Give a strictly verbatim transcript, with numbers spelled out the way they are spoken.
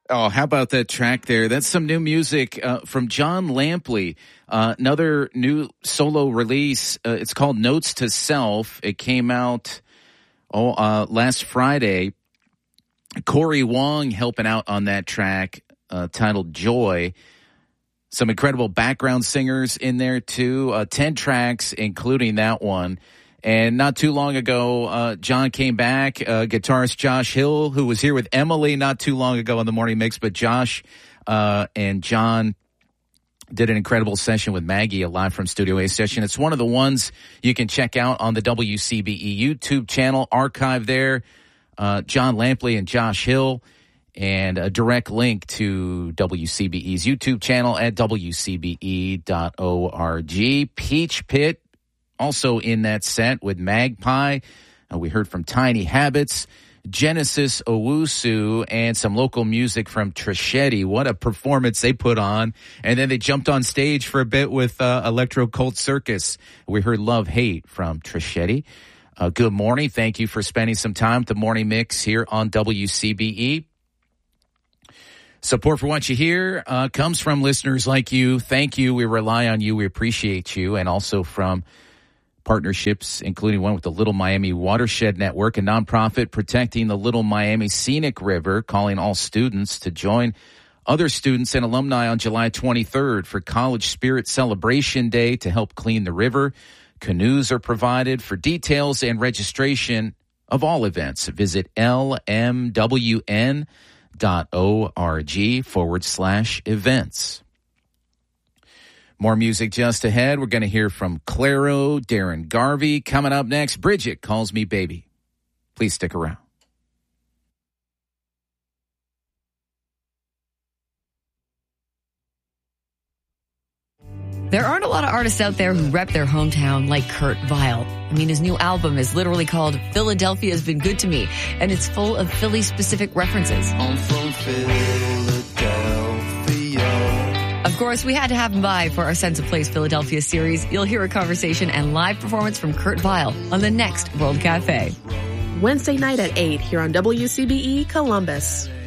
Oh, how about that track there? That's some new music uh, from John Lampley. Uh, another new solo release. Uh, it's called Notes to Self. It came out oh uh, last Friday. Corey Wong helping out on that track uh, titled Joy. Some incredible background singers in there too. Uh, ten tracks, including that one. And not too long ago, uh, John came back, uh, guitarist Josh Hill, who was here with Emily not too long ago on the Morning Mix. But Josh uh, and John did an incredible session with Maggie, a live from Studio A session. It's one of the ones you can check out on the W C B E YouTube channel, archive there. Uh, John Lampley and Josh Hill, and a direct link to W C B E's YouTube channel at W C B E dot org. Peach Pit, also in that set with Magpie. Uh, we heard from Tiny Habits, Genesis Owusu, and some local music from Treschetti. What a performance they put on. And then they jumped on stage for a bit with uh, Electro Cult Circus. We heard Love Hate from Treschetti. Uh, good morning. Thank you for spending some time with the Morning Mix here on W C B E. Support for what you hear uh, comes from listeners like you. Thank you. We rely on you. We appreciate you. And also from partnerships, including one with the Little Miami Watershed Network, a nonprofit protecting the Little Miami Scenic River, calling all students to join other students and alumni on July twenty-third for College Spirit Celebration Day to help clean the river. Canoes are provided. For details and registration of all events, visit lmwn.org forward slash events. More music just ahead. We're going to hear from Clairo, Darren Garvey. Coming up next, Bridget Calls Me Baby. Please stick around. There aren't a lot of artists out there who rep their hometown like Kurt Vile. I mean, his new album is literally called Philadelphia's Been Good to Me, and it's full of Philly-specific references. I'm from Philadelphia. Of course, we had to have him by for our Sense of Place Philadelphia series. You'll hear a conversation and live performance from Kurt Vile on the next World Cafe. Wednesday night at eight here on W C B E Columbus.